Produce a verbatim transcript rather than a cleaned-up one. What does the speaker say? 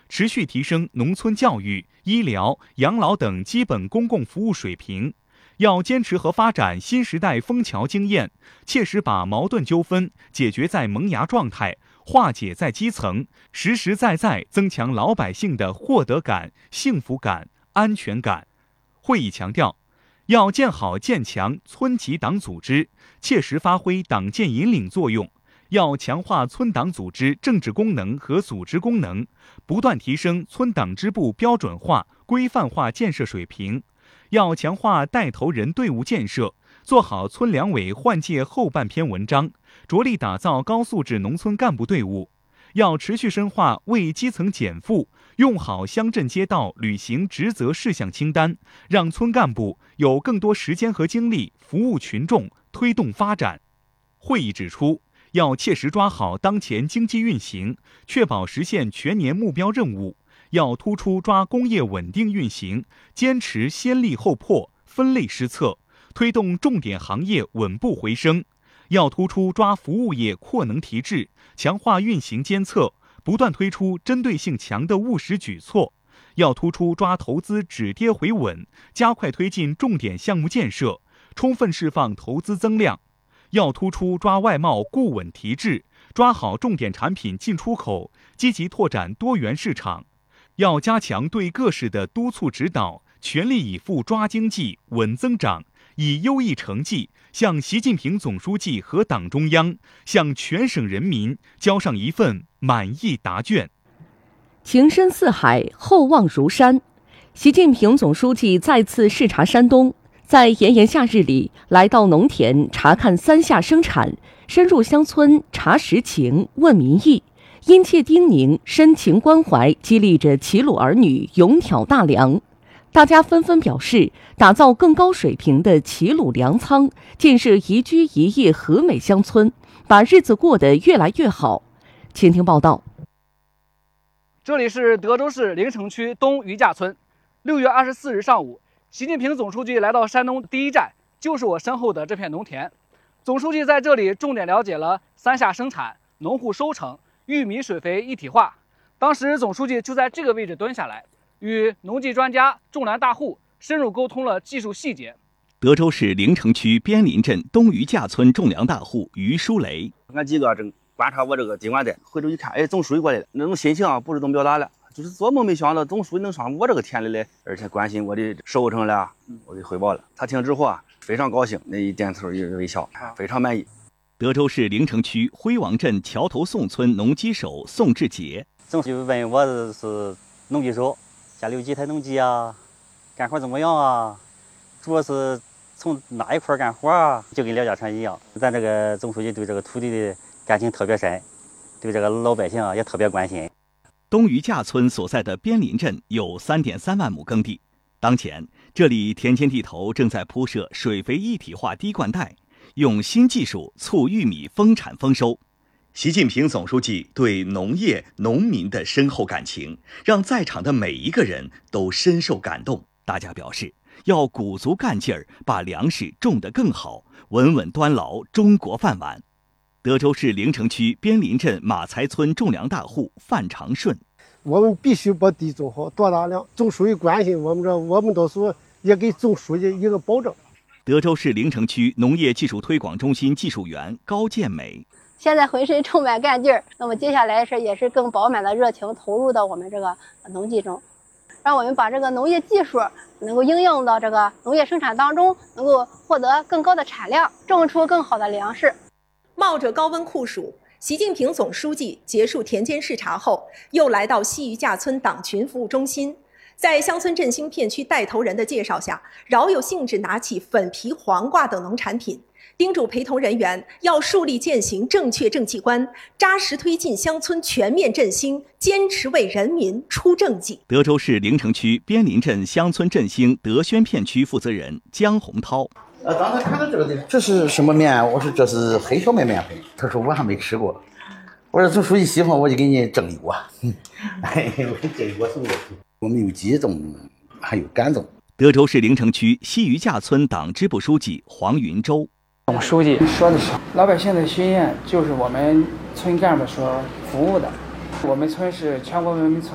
持续提升农村教育、医疗、养老等基本公共服务水平。要坚持和发展新时代枫桥经验，切实把矛盾纠纷解决在萌芽状态，化解在基层，实实在在增强老百姓的获得感、幸福感、安全感。会议强调，要建好建强村级党组织，切实发挥党建引领作用。要强化村党组织政治功能和组织功能，不断提升村党支部标准化、规范化建设水平。要强化带头人队伍建设，做好村两委换届后半篇文章，着力打造高素质农村干部队伍。要持续深化为基层减负，用好乡镇街道履行职责事项清单，让村干部有更多时间和精力服务群众，推动发展。会议指出，要切实抓好当前经济运行，确保实现全年目标任务。要突出抓工业稳定运行，坚持先立后破、分类施策，推动重点行业稳步回升。要突出抓服务业扩能提质，强化运行监测，不断推出针对性强的务实举措。要突出抓投资止跌回稳，加快推进重点项目建设，充分释放投资增量。要突出抓外贸固稳提质，抓好重点产品进出口，积极拓展多元市场。要加强对各市的督促指导，全力以赴抓经济、稳增长，以优异成绩向习近平总书记和党中央、向全省人民交上一份满意答卷。 情深似海，厚望如山。习近平总书记再次视察山东，在炎炎夏日里来到农田查看三下生产，深入乡村查实情、问民意，殷切叮咛，深情关怀，激励着齐鲁儿女勇挑大梁。大家纷纷表示，打造更高水平的齐鲁粮仓，建设宜居宜业和美乡村，把日子过得越来越好。请听报道。 这里是德州市临城区东余架村。六月二十四日上午，习近平总书记来到山东第一站，就是我身后的这片农田。总书记在这里重点了解了三下生产、农户收成、玉米水肥一体化。当时总书记就在这个位置蹲下来，与农技专家、种粮大户深入沟通了技术细节。 德州市临城区边林镇东余架村种粮大户于书雷， 俺几个正观察我这个地瓜带，回头一看，哎，总书记过来了，那种心情啊，不是怎么表达了，就是做梦没想到总书记能上我这个田里来，而且关心我的收成了，我给汇报了。他听之后啊，非常高兴，那一点头一微笑，非常满意。 德州市临城区辉王镇桥头宋村农机手宋志杰， 总书记问我是农机手，家里有几台农机啊，干活怎么样啊，主要是从哪一块干活啊，就跟廖家川一样。咱这个总书记对这个土地的感情特别深，对这个老百姓啊也特别关心。 东余架村所在的边林镇有 三点三万亩耕地，当前这里田间地头正在铺设水肥一体化滴灌带，用新技术促玉米丰产丰收。习近平总书记对农业农民的深厚感情，让在场的每一个人都深受感动。大家表示，要鼓足干劲儿，把粮食种得更好，稳稳端牢中国饭碗。德州市临城区边林镇马才村种粮大户范长顺， 我们必须把地种好，多大量。总书记关心我们这，我们到时候也给总书记一个保证。 德州市临城区农业技术推广中心技术员高建美， 现在浑身充满干劲儿，那么接下来是也是更饱满的热情投入到我们这个农技中，让我们把这个农业技术能够应用到这个农业生产当中，能够获得更高的产量，种出更好的粮食。 冒着高温酷暑，习近平总书记结束田间视察后，又来到西余架村党群服务中心，在乡村振兴片区带头人的介绍下，饶有兴致拿起粉皮、黄瓜等农产品，叮嘱陪同人员要树立践行正确政绩观，扎实推进乡村全面振兴，坚持为人民出政绩。 德州市临城区边林镇乡村振兴德宣片区负责人江洪涛， 呃，当他看到这个的，这是什么面？我说这是黑小麦面粉。他说我还没吃过。我说总书记喜欢我就给你蒸一锅。哎，我这一锅送过去。我们有鸡种，还有干种。 德州市临城区西余架村党支部书记黄云洲， 总书记说的是，老百姓的心愿就是我们村干部所服务的。我们村是全国文明村。